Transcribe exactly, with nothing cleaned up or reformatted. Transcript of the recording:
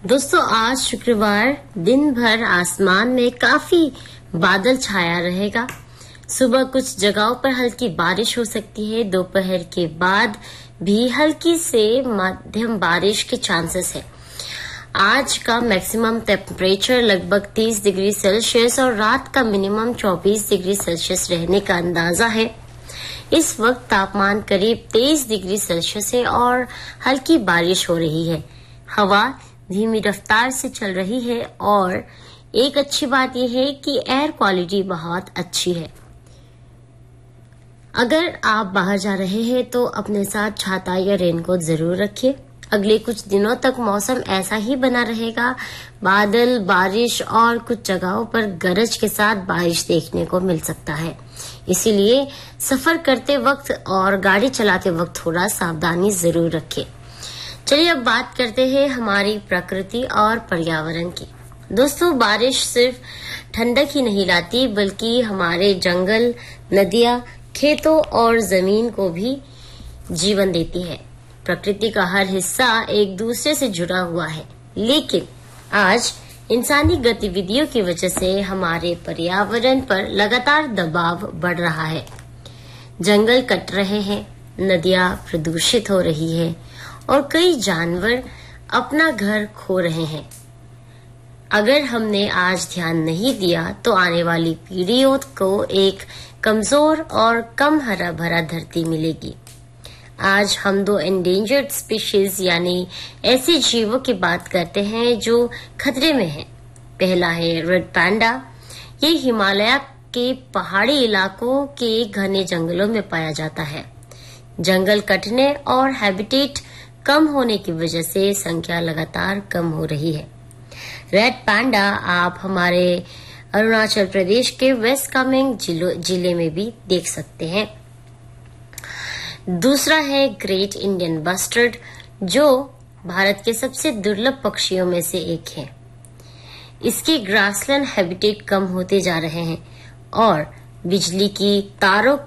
दोस्तों, आज शुक्रवार दिन भर आसमान में काफी बादल छाया रहेगा। सुबह कुछ जगहों पर हल्की बारिश हो सकती है। दोपहर के बाद भी हल्की से मध्यम बारिश के चांसेस है। आज का मैक्सिमम टेम्परेचर लगभग तीस डिग्री सेल्सियस और रात का मिनिमम चौबीस डिग्री सेल्सियस रहने का अंदाजा है। इस वक्त तापमान करीब तेईस डिग्री सेल्सियस है और हल्की बारिश हो रही है। हवा धीमी रफ्तार से चल रही है और एक अच्छी बात यह है कि एयर क्वालिटी बहुत अच्छी है। अगर आप बाहर जा रहे हैं तो अपने साथ छाता या रेनकोट जरूर रखिए। अगले कुछ दिनों तक मौसम ऐसा ही बना रहेगा। बादल, बारिश और कुछ जगहों पर गरज के साथ बारिश देखने को मिल सकता है। इसीलिए सफर करते वक्त और गाड़ी चलाते वक्त थोड़ा सावधानी जरूर रखें। चलिए अब बात करते हैं हमारी प्रकृति और पर्यावरण की। दोस्तों, बारिश सिर्फ ठंडक ही नहीं लाती बल्कि हमारे जंगल, नदियां, खेतों और जमीन को भी जीवन देती है। प्रकृति का हर हिस्सा एक दूसरे से जुड़ा हुआ है, लेकिन आज इंसानी गतिविधियों की वजह से हमारे पर्यावरण पर लगातार दबाव बढ़ रहा है। जंगल कट रहे हैं, नदियां प्रदूषित हो रही है और कई जानवर अपना घर खो रहे हैं। अगर हमने आज ध्यान नहीं दिया तो आने वाली पीढ़ियों को एक कमजोर और कम हरा भरा धरती मिलेगी। आज हम दो एंडेंजर्ड स्पीशीज यानी ऐसे जीवों की बात करते हैं जो खतरे में हैं। पहला है रेड पैंडा। ये हिमालय के पहाड़ी इलाकों के घने जंगलों में पाया जाता है। जंगल कटने और हैबिटेट कम होने की वजह से संख्या लगातार कम हो रही है। रेड पैंडा आप हमारे अरुणाचल प्रदेश के वेस्ट कामेंग जिले में भी देख सकते हैं। दूसरा है ग्रेट इंडियन बस्टर्ड, जो भारत के सबसे दुर्लभ पक्षियों में से एक है। इसके ग्रासलैंड हैबिटेट कम होते जा रहे हैं और बिजली की तारों